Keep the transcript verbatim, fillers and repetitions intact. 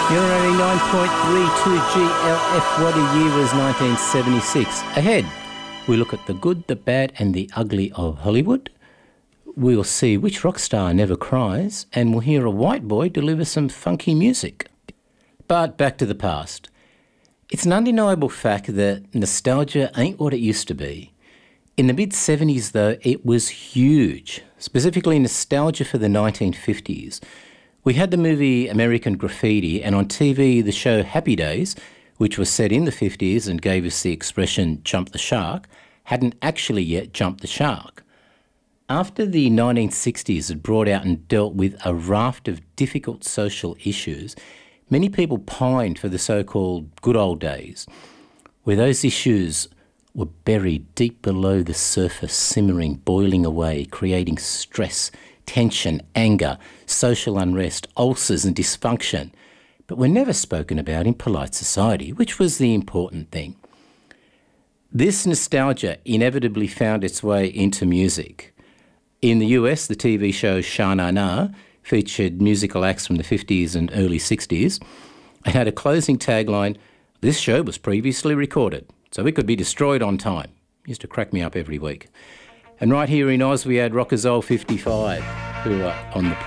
You're eighty-nine point three two G L F. What a year was nineteen seventy-six. Ahead, we look at the good, the bad and the ugly of Hollywood. We'll see which rock star never cries, and we'll hear a white boy deliver some funky music. But back to the past. It's an undeniable fact that nostalgia ain't what it used to be. In the mid-seventies, though, it was huge, specifically nostalgia for the nineteen fifties. We had the movie American Graffiti, and on T V the show Happy Days, which was set in the fifties and gave us the expression jump the shark, hadn't actually yet jumped the shark. After the nineteen sixties had brought out and dealt with a raft of difficult social issues, many people pined for the so-called good old days, where those issues were buried deep below the surface, simmering, boiling away, creating stress, tension, anger, social unrest, ulcers and dysfunction, but were never spoken about in polite society, which was the important thing. This nostalgia inevitably found its way into music. In the U S, the T V show Sha Na Na featured musical acts from the fifties and early sixties. It had a closing tagline, "This show was previously recorded, so it could be destroyed on time." It used to crack me up every week. And right here in Oz, we had Rockazole fifty-five, who are on the